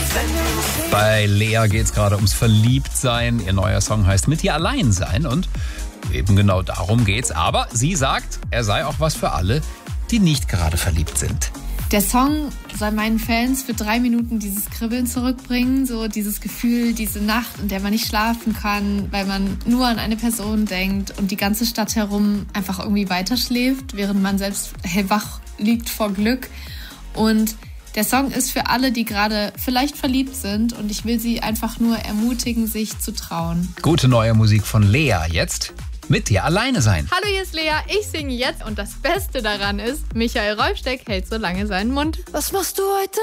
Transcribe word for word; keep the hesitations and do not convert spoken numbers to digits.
Bei Lea geht es gerade ums Verliebtsein. Ihr neuer Song heißt Mit dir allein sein und eben genau darum geht's. Aber sie sagt, er sei auch was für alle, die nicht gerade verliebt sind. Der Song soll meinen Fans für drei Minuten dieses Kribbeln zurückbringen, so dieses Gefühl, diese Nacht, in der man nicht schlafen kann, weil man nur an eine Person denkt und die ganze Stadt herum einfach irgendwie weiterschläft, während man selbst hellwach liegt vor Glück. Und der Song ist für alle, die gerade vielleicht verliebt sind, und ich will sie einfach nur ermutigen, sich zu trauen. Gute neue Musik von Lea jetzt. Mit dir alleine sein. Hallo, hier ist Lea, ich singe jetzt und das Beste daran ist, Michael Rolfsteck hält so lange seinen Mund. Was machst du heute